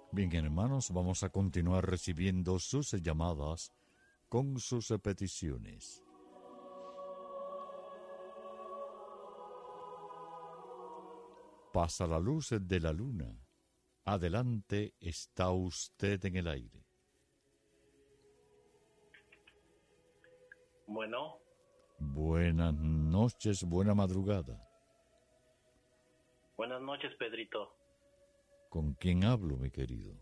Bien, hermanos, vamos a continuar recibiendo sus llamadas con sus peticiones. Pasa la luz de la luna. Adelante, está usted en el aire. Bueno. Buenas noches, buena madrugada. Buenas noches, Pedrito. ¿Con quién hablo, mi querido?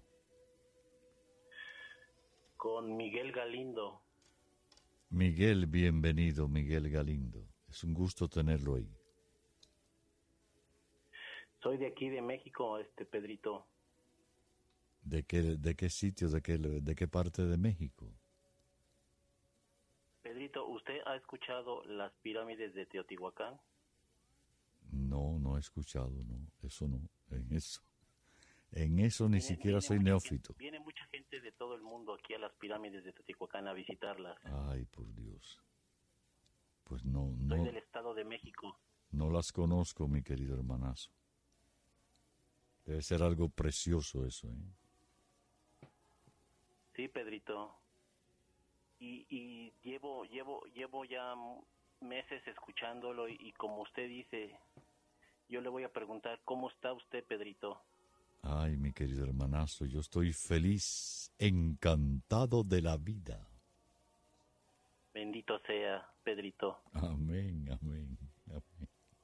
Con Miguel Galindo. Miguel, bienvenido, Miguel Galindo. Es un gusto tenerlo ahí. Soy de aquí, de México, Pedrito. ¿De qué sitio, de qué parte de México? Pedrito, ¿usted ha escuchado las pirámides de Teotihuacán? No he escuchado, no. Eso no, En eso ni siquiera soy neófito. Viene mucha gente de todo el mundo aquí a las pirámides de Teotihuacán a visitarlas. Ay, por Dios. Pues no. Soy del Estado de México. No las conozco, mi querido hermanazo. Debe ser algo precioso eso, ¿eh? Sí, Pedrito. Y llevo ya meses escuchándolo y como usted dice, yo le voy a preguntar, ¿cómo está usted, Pedrito? Ay, mi querido hermanazo, yo estoy feliz, encantado de la vida. Bendito sea, Pedrito. Amén, amén, amén.